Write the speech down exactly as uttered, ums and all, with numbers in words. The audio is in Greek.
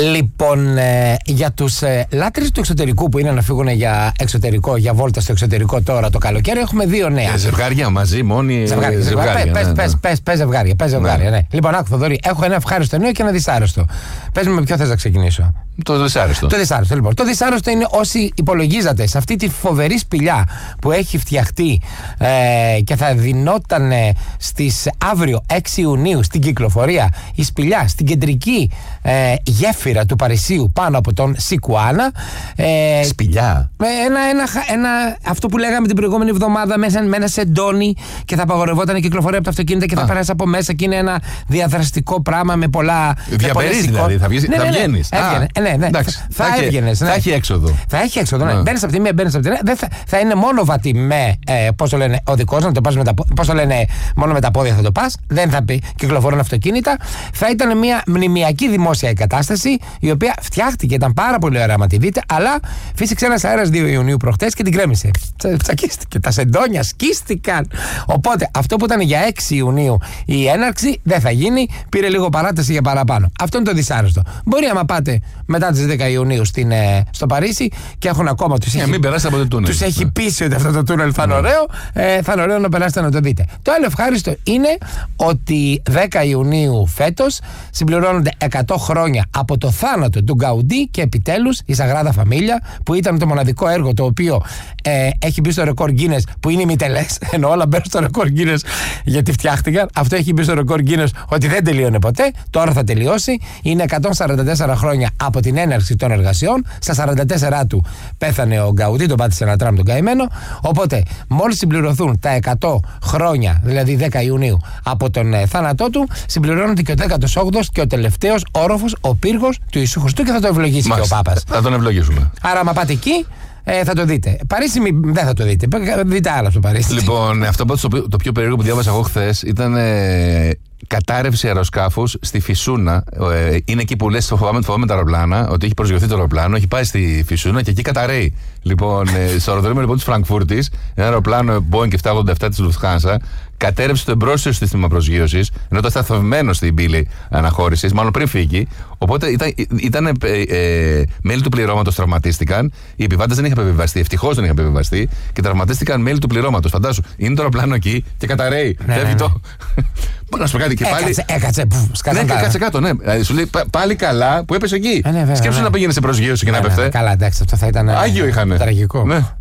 Λοιπόν, ε, για τους ε, λάτρεις του εξωτερικού που είναι να φύγουν για εξωτερικό, για βόλτα στο εξωτερικό τώρα το καλοκαίρι, έχουμε δύο νέα. Ε, ζευγάρια μαζί, μόνοι. Ζευγάρια. Ε, ζευγάρια, πες, ναι, πες, ναι. πες, πες ζευγάρια. Πες ζευγάρια ναι. Ναι. Λοιπόν, άκου Θοδωρή, έχω ένα ευχάριστο νέο και ένα δυσάρεστο. Πες με ποιο θες να ξεκινήσω. Το δυσάρεστο. Το δυσάρεστο, λοιπόν. Το δυσάρεστο είναι όσοι υπολογίζατε σε αυτή τη φοβερή σπηλιά που έχει φτιαχτεί ε, και θα δινόταν στις αύριο έξι Ιουνίου στην κυκλοφορία η σπηλιά στην κεντρική ε, γέφυρα του Παρισίου πάνω από τον Σικουάνα. Ε, Σπηλιά. Ένα, ένα, ένα, αυτό που λέγαμε την προηγούμενη εβδομάδα μέσα με ένα σεντόνι και θα απαγορευόταν η κυκλοφορία από τα αυτοκίνητα και θα περάσει από μέσα και είναι ένα διαδραστικό πράγμα με πολλά. Διαπερίζει δηλαδή, θα, βγεις, ναι, θα ναι, ναι, βγαίνεις. Έβγαινε, ναι, ναι. Εντάξει, Θα, θα, έβγαινες, θα ναι. έχει έξοδο. Θα έχει έξοδο, ναι. Ναι. Μπαίνεις από τη μία, μπαίνεις από την άλλη. Δεν θα, θα είναι μόνο βατή με, ε, πώς το λένε, οδικός, να το πας με τα, πώς το λένε, μόνο με τα πόδια θα το πας. Δεν θα πει κυκλοφορούν αυτοκίνητα. Θα ήταν μια μνημιακή δημόσια εγκατάσταση, η οποία φτιάχτηκε, ήταν πάρα πολύ ωραία να τη δείτε, αλλά φύσηξε ένας αέρας δύο Ιουνίου προχτές και την κρέμισε. Τσακίστηκε. Τα σεντόνια σκίστηκαν. Οπότε αυτό που ήταν για έξι Ιουνίου η έναρξη δεν θα γίνει. Πήρε λίγο παράταση για παραπάνω. Αυτό είναι το δυσάρεστο. Μπορεί άμα πάτε μετά τις δέκα Ιουνίου στην, ε, στο Παρίσι και έχουν ακόμα τους Για έχει, μην περάσετε από το τούνελ. τους έχει πείσει ότι αυτό το τούνελ θα είναι ωραίο, ε, θα είναι ωραίο να περάσετε να το δείτε. Το άλλο ευχάριστο είναι ότι δέκα Ιουνίου φέτος συμπληρώνονται εκατό χρόνια από το θάνατο του Γκαουντί και επιτέλους η Σαγράδα Φαμίλια, που ήταν το μοναδικό έργο το οποίο ε, έχει μπει στο ρεκόρ Guinness, που είναι ημιτελές, ενώ όλα μπαίνουν στο ρεκόρ Guinness γιατί φτιάχτηκαν. Αυτό έχει μπει στο ρεκόρ Guinness ότι δεν τελείωνε ποτέ, τώρα θα τελειώσει. Είναι εκατόν σαράντα τέσσερα χρόνια από την έναρξη των εργασιών. Στα σαράντα τέσσερα του πέθανε ο Γκαουντί, τον πάτησε ένα τραμ τον καημένο. Οπότε, μόλις συμπληρωθούν τα εκατό χρόνια, δηλαδή δέκα Ιουνίου, από τον ε, θάνατό του, συμπληρώνεται και ο δέκατος όγδοος και ο τελευταίος όροφος, ο πύργος του Ιησού Χριστού, και θα το ευλογήσει Μάλιστα. και ο Πάπας. Θα τον ευλογήσουμε. Άρα, άμα πάτε εκεί, ε, θα το δείτε. Παρίσι μη, δεν θα το δείτε. Δείτε άλλα στο Παρίσι. Λοιπόν, αυτό το, το πιο περίεργο που διάβασα εγώ χθες ήταν ε, κατάρρευση αεροσκάφους στη Φυσούνα. Ε, είναι εκεί που λες φοβάμαι, φοβάμαι τα αεροπλάνα, ότι έχει προσγειωθεί το αεροπλάνο, έχει πάει στη Φυσούνα και εκεί καταραίει. Λοιπόν, ε, στο αεροδρόμιο λοιπόν, της Φραγκφούρτης, ένα αεροπλάνο Boeing επτακόσια ογδόντα επτά της Lufthansa κατέρευσε το εμπρόσθετο σύστημα προσγείωσης, ενώ ήταν σταθευμένο στην πύλη αναχώρησης, μάλλον πριν φύγει. Οπότε ήταν, ήταν ε, ε, μέλη του πληρώματος τραυματίστηκαν. Οι επιβάτες δεν είχαν επιβιβαστεί. Ευτυχώς δεν είχαν επιβιβαστεί και τραυματίστηκαν μέλη του πληρώματος. Φαντάσου, είναι το αεροπλάνο εκεί και καταραίει. Ναι, φεύγει ναι, το. Να σου πω κάτι και πάλι. Έκατσε, έκατσε. Πφ, ναι, και κάτσε κάτω, ναι. Δηλαδή, σου λέει πάλι καλά που έπεσε εκεί. Ε, ναι, βέβαια, Σκέψου ναι. να πήγαινε σε προσγείωση και ναι, να ναι, πέφτε. καλά, εντάξει, αυτό θα ήταν. Άγιο είχανε. Τραγικό. Ναι.